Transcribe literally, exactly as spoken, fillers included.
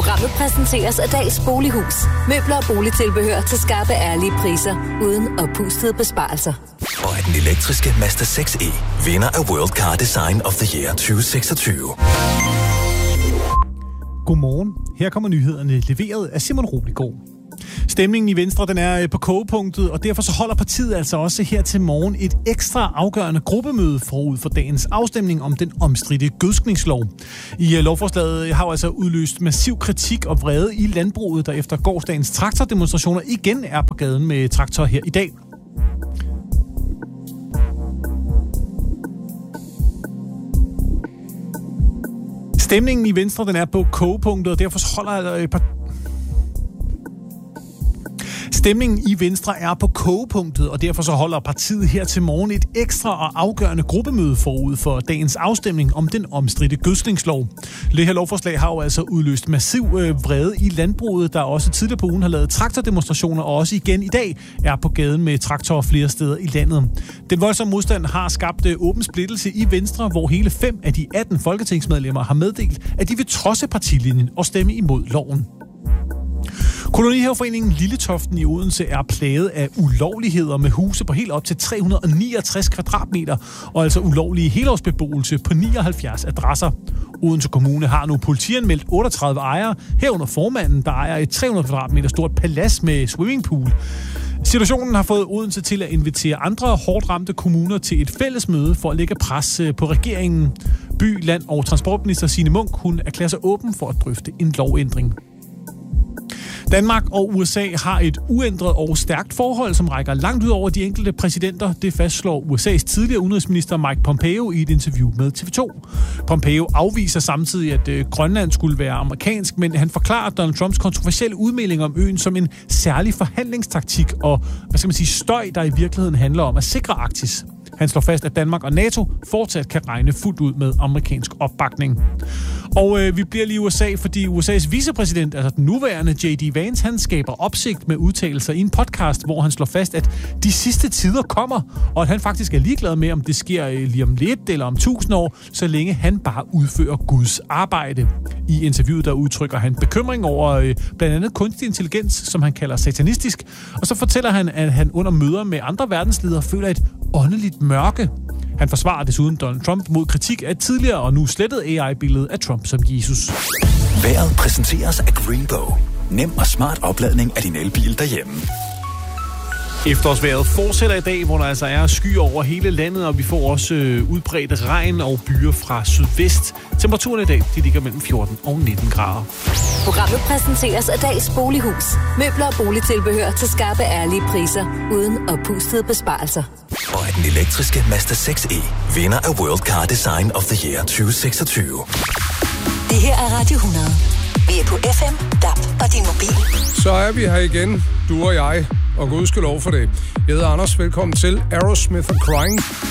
Programmet præsenteres af Dags Bolighus. Møbler og boligtilbehør til skarpe, ærlige priser, uden oppustede besparelser. Og at den elektriske Mazda seks E vinder af World Car Design of the Year tyve seksogtyve. Godmorgen. Her kommer nyhederne leveret af Simon Roligård. Stemningen i Venstre den er på kogepunktet, og derfor så holder partiet altså også her til morgen et ekstra afgørende gruppemøde forud for dagens afstemning om den omstridte gødskningslov. I lovforslaget har jo altså udløst massiv kritik og vrede i landbruget, der efter gårsdagens traktordemonstrationer igen er på gaden med traktor her i dag. Stemningen i Venstre den er på kogepunktet, og derfor holder partiet Stemningen i Venstre er på kogepunktet, og derfor så holder partiet her til morgen et ekstra og afgørende gruppemøde forud for dagens afstemning om den omstridte gødskningslov. Det her lovforslag har jo altså udløst massiv øh, vrede i landbruget, der også tidligere på ugen har lavet traktordemonstrationer, og også igen i dag er på gaden med traktorer flere steder i landet. Den voldsomme modstand har skabt øh, åben splittelse i Venstre, hvor hele fem af de atten folketingsmedlemmer har meddelt, at de vil trodse partilinjen og stemme imod loven. Kolonihaveforeningen Lilletoften i Odense er plaget af ulovligheder med huse på helt op til tre hundrede og niogtres kvadratmeter, og altså ulovlige helårsbeboelse på nioghalvfjerds adresser. Odense Kommune har nu politianmeldt otteogtredive ejere, herunder formanden, der ejer et tre hundrede kvadratmeter stort palads med swimmingpool. Situationen har fået Odense til at invitere andre hårdt ramte kommuner til et fælles møde for at lægge pres på regeringen. By-, Land- og Transportminister Signe Munk, hun erklærer sig åben for at drøfte en lovændring. Danmark og U S A har et uændret og stærkt forhold, som rækker langt ud over de enkelte præsidenter. Det fastslår U S A's tidligere udenrigsminister Mike Pompeo i et interview med T V to. Pompeo afviser samtidig, at øh, Grønland skulle være amerikansk, men han forklarer Donald Trumps kontroversielle udmelding om øen som en særlig forhandlingstaktik og, hvad skal man sige, støj, der i virkeligheden handler om at sikre Arktis. Han slår fast, at Danmark og NATO fortsat kan regne fuldt ud med amerikansk opbakning. Og øh, vi bliver lige i U S A, fordi U S A's vicepræsident, altså den nuværende J D Vance, han skaber opsigt med udtalelser i en podcast, hvor han slår fast, at de sidste tider kommer, og at han faktisk er ligeglad med, om det sker øh, lige om lidt eller om tusind år, så længe han bare udfører Guds arbejde. I interviewet der udtrykker han bekymring over øh, blandt andet kunstig intelligens, som han kalder satanistisk, og så fortæller han, at han under møder med andre verdensledere føler et åndeligt mørke. Han forsvarer desuden Donald Trump mod kritik af et tidligere og nu slettet A I-billede af Trump som Jesus. Vejret præsenteres af Greenbow. Nem og smart opladning af din elbil derhjemme. Efterårsvejret fortsætter i dag, hvor der altså er skyer over hele landet, og vi får også øh, udbredt regn og byer fra sydvest. Temperaturen i dag de ligger mellem fjorten og nitten grader. Programmet præsenteres af Dags Bolighus. Møbler og boligtilbehør til skarpe, ærlige priser, uden oppustede besparelser. Og at den elektriske Mazda seks E vinder af World Car Design of the Year tyve seksogtyve. Det her er Radio hundrede. Vi er på F M, D A B og din mobil. Så er vi her igen, du og jeg, og gudskelov for det. Jeg hedder Anders, velkommen til Aerosmith og Crying.